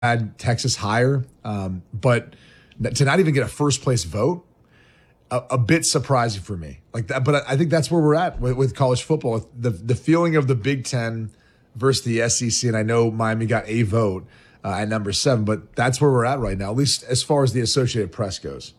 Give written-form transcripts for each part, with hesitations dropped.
had Texas higher, but to not even get a first place vote, a bit surprising for me. Like that, but I think that's where we're at with college football. The feeling of the Big Ten versus the SEC, and I know Miami got a vote at number 7, but that's where we're at right now, at least as far as the Associated Press goes.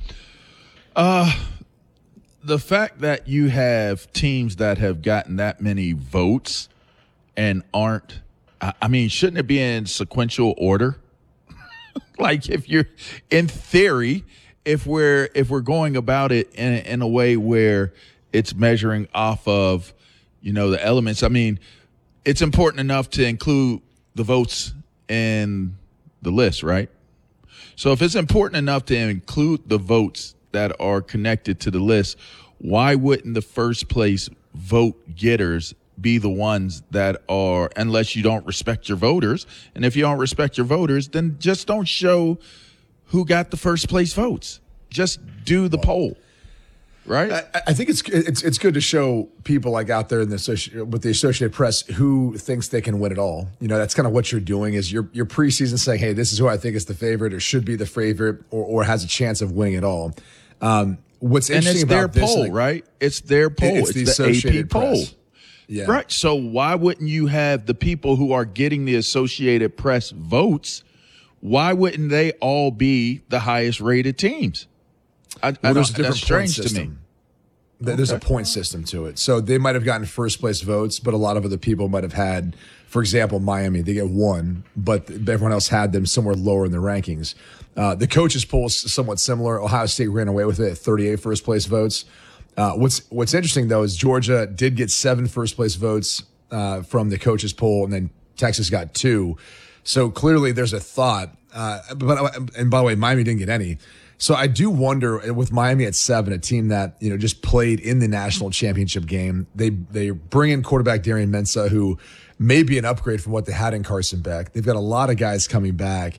The fact that you have teams that have gotten that many votes and aren't, I mean, shouldn't it be in sequential order? Like if you're, in theory, if we're going about it in a way where it's measuring off of, the elements. I mean, it's important enough to include the votes in the list, right? So if it's important enough to include the votes that are connected to the list, why wouldn't the first place vote getters be the ones that are, unless you don't respect your voters? And if you don't respect your voters, then just don't show who got the first place votes. Just do the poll. Right. I think it's good to show people like out there with the Associated Press who thinks they can win it all. That's kind of what you're doing is you're preseason saying, hey, this is who I think is the favorite or should be the favorite or has a chance of winning it all. What's interesting about this, poll, right? It's their poll. It's the Associated AP poll. Yeah. Right. So why wouldn't you have the people who are getting the Associated Press votes? Why wouldn't they all be the highest rated teams? There's a different point system. There's a point system to it. So they might have gotten first place votes, but a lot of other people might have had, for example, Miami, they get 1, but everyone else had them somewhere lower in the rankings. The coaches poll is somewhat similar. Ohio State ran away with it at 38 first place votes. What's interesting though is Georgia did get 7 first place votes from the coaches poll, and then Texas got 2. So clearly there's a thought. And by the way, Miami didn't get any. So I do wonder with Miami at 7, a team that, just played in the national championship game. They bring in quarterback Darian Mensah, who may be an upgrade from what they had in Carson Beck. They've got a lot of guys coming back.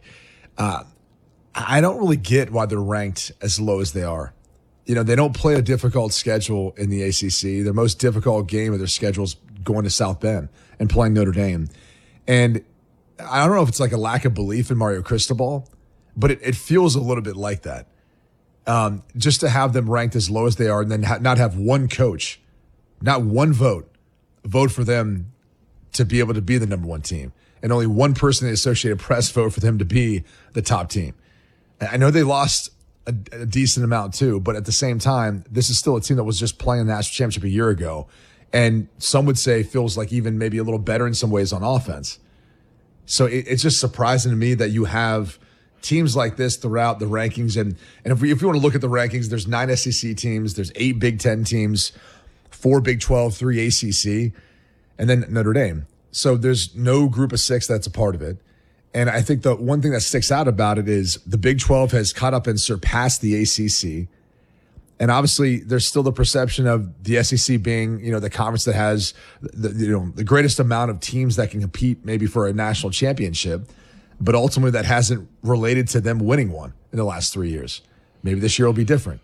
I don't really get why they're ranked as low as they are. They don't play a difficult schedule in the ACC. Their most difficult game of their schedule is going to South Bend and playing Notre Dame. And I don't know if it's like a lack of belief in Mario Cristobal, but it feels a little bit like that. Just to have them ranked as low as they are and then not have one coach, not one vote for them to be able to be the number 1 team. And only one person in the Associated Press vote for them to be the top team. I know they lost a decent amount too, but at the same time, this is still a team that was just playing the national championship a year ago. And some would say feels like even maybe a little better in some ways on offense. So it's just surprising to me that you have teams like this throughout the rankings. And if you want to look at the rankings, there's 9 SEC teams, there's 8 Big Ten teams, 4 Big 12, 3 ACC, and then Notre Dame. So there's no group of 6 that's a part of it. And I think the one thing that sticks out about it is the Big 12 has caught up and surpassed the ACC. And obviously there's still the perception of the SEC being, the conference that has the greatest amount of teams that can compete maybe for a national championship. But ultimately that hasn't related to them winning one in the last 3 years. Maybe this year will be different.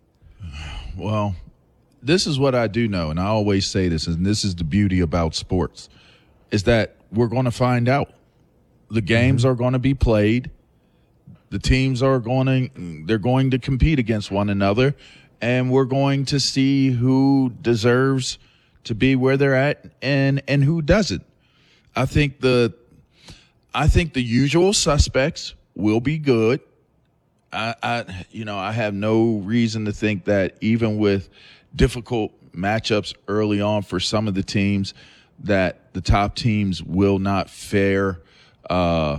Well, this is what I do know, and I always say this, and this is the beauty about sports, is that we're going to find out. The games are going to be played. The teams they're going to compete against one another, and we're going to see who deserves to be where they're at and who doesn't. I think the usual suspects will be good. I have no reason to think that even with difficult matchups early on for some of the teams, that the top teams will not fare out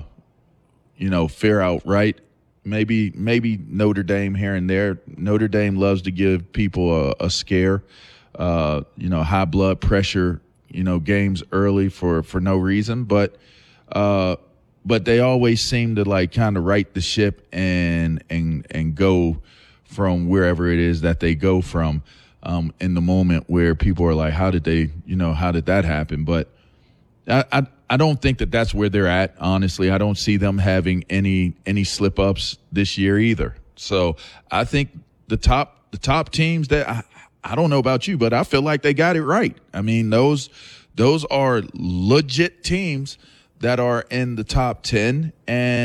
right. Maybe Notre Dame here and there. Notre Dame loves to give people a scare, high blood pressure, games early for no reason. But they always seem to like kind of right the ship and go from wherever it is that they go from in the moment where people are like, how did that happen? But I don't think that that's where they're at. Honestly, I don't see them having any slip ups this year either. So I think the top teams that I don't know about you, but I feel like they got it right. I mean, those are legit teams that are in the top 10, and